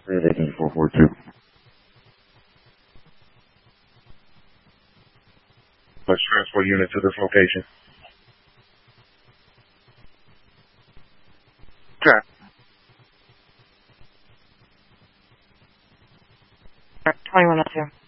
Agent 442. Let's transfer unit to this location. Okay. 2102.